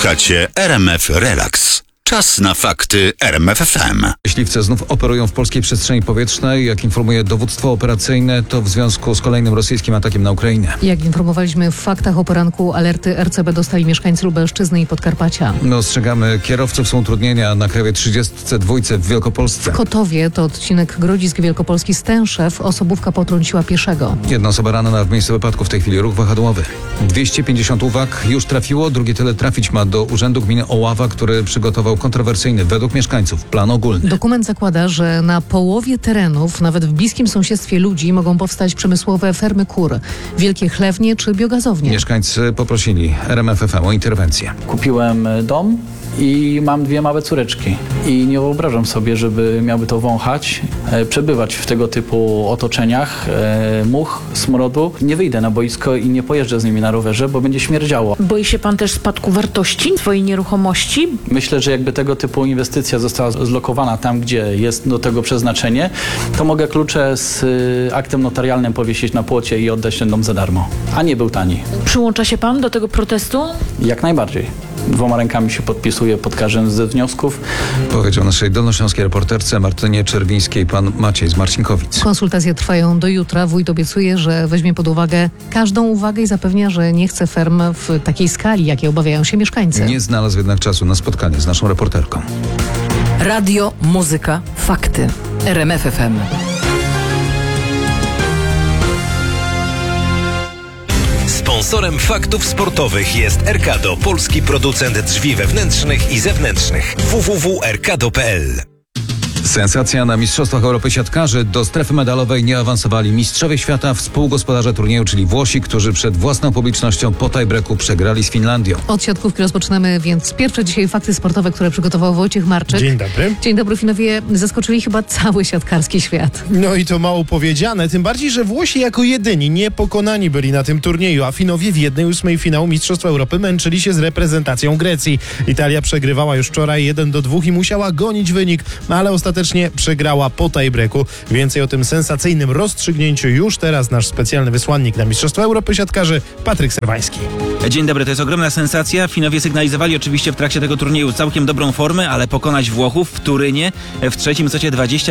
Słuchacie RMF Relax. Czas na fakty RMF FM. Myśliwce znów operują w polskiej przestrzeni powietrznej. Jak informuje dowództwo operacyjne, to w związku z kolejnym rosyjskim atakiem na Ukrainę. Jak informowaliśmy w faktach o poranku, alerty RCB dostali mieszkańcy Lubelszczyzny i Podkarpacia. Ostrzegamy kierowców, są utrudnienia na Krajowej 32 w Wielkopolsce. W Kotowie, to odcinek Grodzisk Wielkopolski Stęszew, osobówka potrąciła pieszego. Jedna osoba ranna w miejscu wypadku, w tej chwili ruch wahadłowy. 250 uwag już trafiło, drugie tyle trafić ma do Urzędu Gminy Oława, który przygotował kontrowersyjny według mieszkańców plan ogólny. Dokument zakłada, że na połowie terenów, nawet w bliskim sąsiedztwie ludzi, mogą powstać przemysłowe fermy kur, wielkie chlewnie czy biogazownie. Mieszkańcy poprosili RMF FM o interwencję. Kupiłem dom i mam 2 małe córeczki. I nie wyobrażam sobie, żeby miały to wąchać, przebywać w tego typu otoczeniach, much, smrodu. Nie wyjdę na boisko i nie pojeżdżę z nimi na rowerze, bo będzie śmierdziało. Boi się pan też spadku wartości swojej nieruchomości? Myślę, że jakby tego typu inwestycja została zlokowana tam, gdzie jest do tego przeznaczenie, to mogę klucze z aktem notarialnym powiesić na płocie i oddać ten dom za darmo. A nie był tani. Przyłącza się pan do tego protestu? Jak najbardziej. 2 rękami się podpisuję pod każdym ze wniosków. Powiedział naszej dolnośląskiej reporterce Martynie Czerwińskiej pan Maciej z Marcinkowic. Konsultacje trwają do jutra. Wójt obiecuje, że weźmie pod uwagę każdą uwagę i zapewnia, że nie chce ferm w takiej skali, jakiej obawiają się mieszkańcy. Nie znalazł jednak czasu na spotkanie z naszą reporterką. Radio, muzyka, fakty. RMF FM. Sponsorem faktów sportowych jest Erkado, polski producent drzwi wewnętrznych i zewnętrznych. www.erkado.pl. Sensacja na Mistrzostwach Europy siatkarzy. Do strefy medalowej nie awansowali mistrzowie świata, współgospodarze turnieju, czyli Włosi, którzy przed własną publicznością po tie-breaku przegrali z Finlandią. Od siatkówki rozpoczynamy więc pierwsze dzisiaj fakty sportowe, które przygotował Wojciech Marczyk. Dzień dobry. Dzień dobry. Finowie zaskoczyli chyba cały siatkarski świat. No i to mało powiedziane, tym bardziej, że Włosi jako jedyni niepokonani byli na tym turnieju, a Finowie w 1/8 finału Mistrzostw Europy męczyli się z reprezentacją Grecji. Italia przegrywała już wczoraj 1-2 i musiała gonić wynik, ale ostatecznie przegrała po tie-breaku. Więcej o tym sensacyjnym rozstrzygnięciu już teraz nasz specjalny wysłannik na Mistrzostwa Europy siatkarzy Patryk Serwański. Dzień dobry, to jest ogromna sensacja. Finowie sygnalizowali oczywiście w trakcie tego turnieju całkiem dobrą formę, ale pokonać Włochów w Turynie w trzecim secie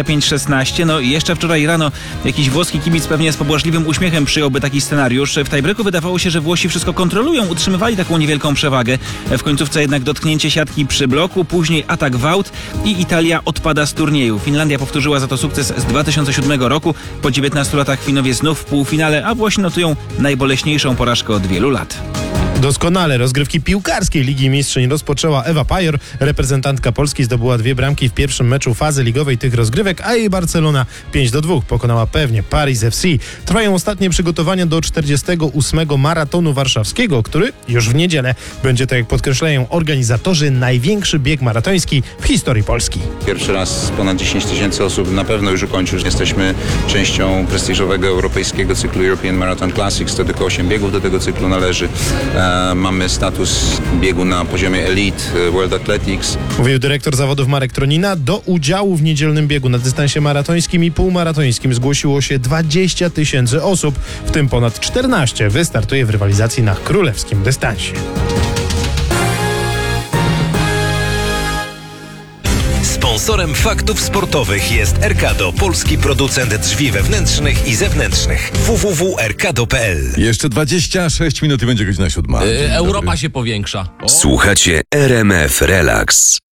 25-16. No i jeszcze wczoraj rano jakiś włoski kibic pewnie z pobłażliwym uśmiechem przyjąłby taki scenariusz. W tie-breaku wydawało się, że Włosi wszystko kontrolują, utrzymywali taką niewielką przewagę. W końcówce jednak dotknięcie siatki przy bloku, później atak w aut i Italia odpada z turnieju. Finlandia powtórzyła za to sukces z 2007 roku. Po 19 latach Finowie znów w półfinale, a Włosi notują najboleśniejszą porażkę od wielu lat. Doskonale rozgrywki piłkarskiej Ligi Mistrzyń rozpoczęła Ewa Pajor. Reprezentantka Polski zdobyła 2 bramki w pierwszym meczu fazy ligowej tych rozgrywek, a jej Barcelona 5-2 pokonała pewnie Paris FC. Trwają ostatnie przygotowania do 48. maratonu warszawskiego, który już w niedzielę będzie, tak jak podkreślają organizatorzy, największy bieg maratoński w historii Polski. Pierwszy raz ponad 10 000 osób na pewno już ukończył. Jesteśmy częścią prestiżowego europejskiego cyklu European Marathon Classics. To tylko 8 biegów do tego cyklu należy. Mamy status biegu na poziomie Elite World Athletics. Mówił dyrektor zawodów Marek Tronina. Do udziału w niedzielnym biegu na dystansie maratońskim i półmaratońskim zgłosiło się 20 000 osób, w tym ponad 14 wystartuje w rywalizacji na królewskim dystansie. Sponsorem faktów sportowych jest Erkado, polski producent drzwi wewnętrznych i zewnętrznych. www.erkado.pl. Jeszcze 26 minut i będzie godzina 7. Europa się powiększa. Słuchacie RMF Relax.